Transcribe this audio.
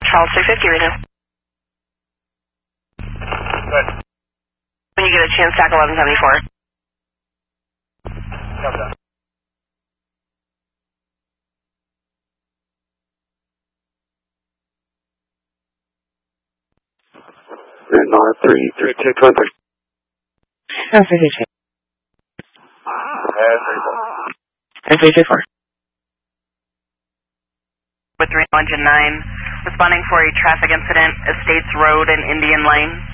Charles 350 right now. Good. When you get a chance, TAC 1174. Copy that. North 33223. Oh, 332. 324. With 3 Engine 9, responding for a traffic incident, Estates Road and Indian Lane.